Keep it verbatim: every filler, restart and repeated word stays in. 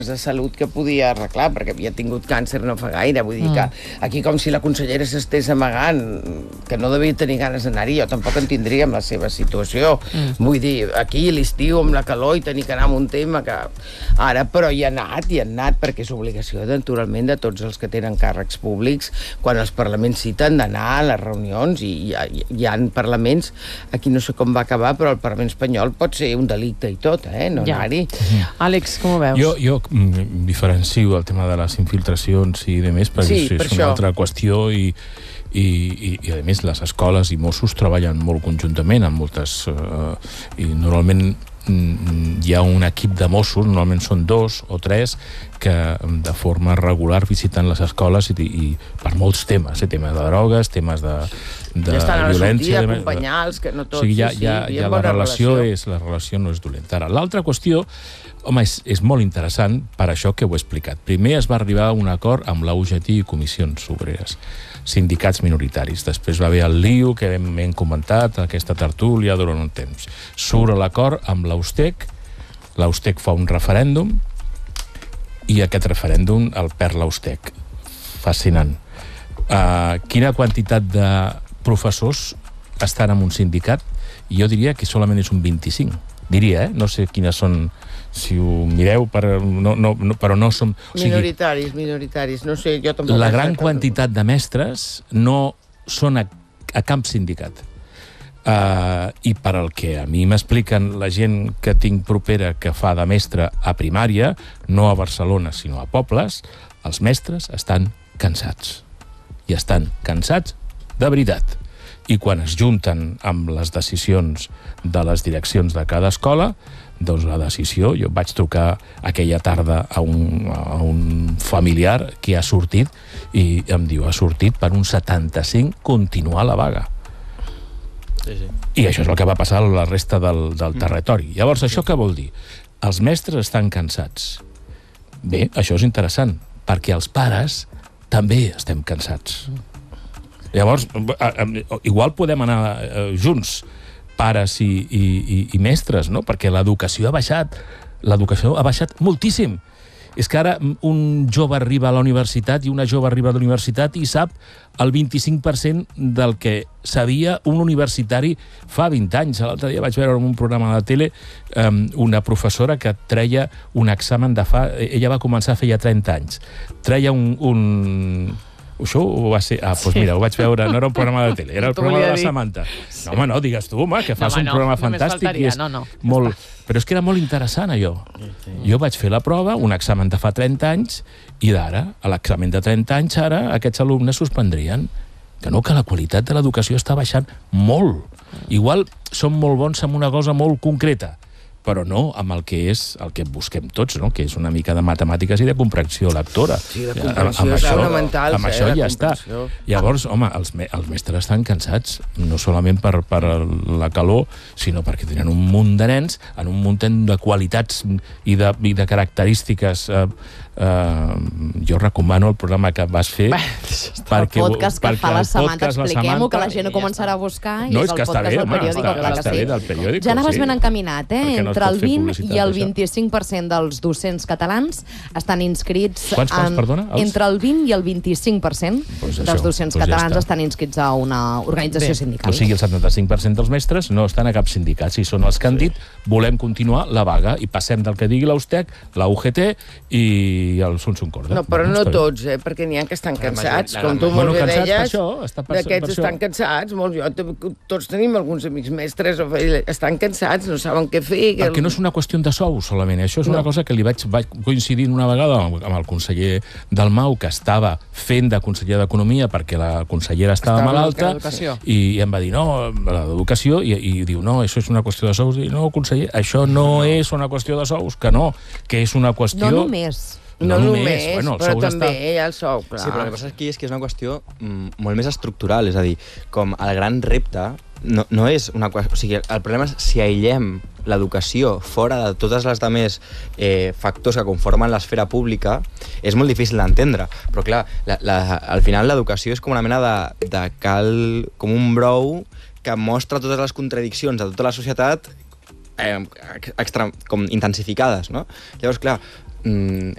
de salut que podia arreglar, perquè havia tingut càncer no fa gaire, vull dir mm. que aquí com si la consellera s'estés amagant, que no devia tenir ganes d'anar-hi, jo tampoc en tindria amb la seva situació. Mm. Vull dir, aquí a l'estiu amb la calor i tenir que anar amb un tema que... Ara, però hi ha anat, hi ha anat, perquè és obligació, naturalment, de tots els que tenen càrrecs públics, quan els parlaments citen d'anar a les reunions, i hi ha, hi ha parlaments, aquí no sé com va acabar, però el Parlament espanyol pot ser un delicte i tot, eh, no ja. anar-hi. Mm. Àlex, com ho veus? Jo, jo diferencio el tema de les infiltracions i de més, perquè sí, és per una això. altra qüestió i, i, i, i a més les escoles i Mossos treballen molt conjuntament amb moltes uh, i normalment hi ha un equip de Mossos, normalment són dos o tres, que de forma regular visiten les escoles i, i per molts temes, eh? Temes de drogues, temes de, de ja estan a la violència, sortida, acompanyar-los, que no tots... O sigui, ja, sí, ja, sí, ja la relació, relació. És, la relació no és dolenta. Ara, l'altra qüestió, home, és, és molt interessant per això que ho he explicat. Primer es va arribar a un acord amb la U G T i comissions obreres, sindicats minoritaris. Després va haver el lío que hem, hem comentat, aquesta tertúlia durant un temps. Surt l'acord amb l'Austec, l'Austec fa un referèndum i aquest referèndum el perd l'Austec. Fascinant. Uh, quina quantitat de professors estan en un sindicat? Jo diria que solament és un vint-i-cinc. Diria, eh? No sé quines són... Si ho mireu, per, no, no, no, però no som... O sigui, minoritaris, minoritaris, no sé, jo tampoc... La gran quantitat de mestres no són a, a cap sindicat. Uh, I per al que a mi m'expliquen la gent que tinc propera que fa de mestre a primària, no a Barcelona, sinó a pobles, els mestres estan cansats. I estan cansats de veritat. I quan es junten amb les decisions de les direccions de cada escola, doncs la decisió, jo vaig trucar aquella tarda a un, a un familiar que ha sortit i em diu, ha sortit per un setanta-cinc continuar la vaga. Sí, sí. I això és el que va passar a la resta del, del territori. Llavors, això què vol dir? Els mestres estan cansats. Bé, això és interessant, perquè els pares també estem cansats. Llavors, igual podem anar junts, pares i, i, i, i mestres, no? Perquè l'educació ha baixat, l'educació ha baixat moltíssim. És que ara un jove arriba a la universitat i una jove arriba a la universitat i sap el vint-i-cinc per cent del que sabia un universitari fa vint anys. L'altre dia vaig veure en un programa de tele um, una professora que treia un examen de fa... Ella va començar feia trenta anys. Treia un... un això ho va ser... Ah, doncs mira, ho vaig veure, no era un programa de tele, era el programa de la Samantha. Sí. No, home, no, digues tu, home, que fas no, home, un programa no, fantàstic i és no, no. molt... Però és que era molt interessant, allò. Jo vaig fer la prova, un examen de fa trenta anys, i d'ara, a l'examen de trenta anys, ara, aquests alumnes suspendrien. Que no, que la qualitat de l'educació està baixant molt. Igual som molt bons en una cosa molt concreta, però no amb el que és el que busquem tots, no? Que és una mica de matemàtiques i de comprensió lectora. Sí, de comprensió amb, amb és això, fonamental. amb això ja està. Llavors, home, els, me els mestres estan cansats, no solament per, per la calor, sinó perquè tenen un munt de nens, en un munt de qualitats i de, i de característiques. Eh, eh, jo recomano el programa que vas fer. Bé, perquè, el podcast que perquè fa la el Samantha, podcast la expliquem-ho, que la Samantha, gent ho començarà a buscar, i no, és, és el que està podcast bé, del home, periòdico, està, clar que està sí. bé del periòdico. Ja anaves sí. ben encaminat, eh? No Entre el vint publicitat, i el això? vint-i-cinc per cent dels docents catalans estan inscrits... Quants, quants, en, perdona? Els... Entre el vint i el vint-i-cinc per cent pues dels això, docents pues catalans ja estan inscrits a una organització Bé, sindical. O sigui, el setanta-cinc per cent dels mestres no estan a cap sindicat. Si són els que han dit, volem continuar la vaga i passem del que digui l'Austec, la U G T i el Sun Sun Corda. No, però no tots, eh? Perquè n'hi ha que estan cansats, com tu molt bé deies. D'aquests estan cansats, molts. Jo, tots tenim alguns amics mestres, estan cansats, no saben què fer. Perquè no és una qüestió de sou solament, això és una cosa que li vaig, vaig coincidir una vegada amb, amb el conseller Dalmau, que estava fent de conseller d'Economia perquè la consellera estava, estava malalta, i, i em va dir, no, l'educació, i, i diu, no, això és una qüestió de sous. I no, conseller, això no és una qüestió de sous, que no, que és una qüestió... No només. No, no només, bueno, però també està... hi ha el sou, clar. Sí, però el que passa aquí és que és una qüestió mm, molt més estructural, és a dir, com el gran repte no, no és una qüestió... O sigui, el problema és si aïllem l'educació fora de totes les altres eh, factors que conformen l'esfera pública, és molt difícil d'entendre. Però clar, la, la, al final l'educació és com una mena de, de cal... com un brou que mostra totes les contradiccions de tota la societat eh, extra, com intensificades, no? Llavors, clar, Mm,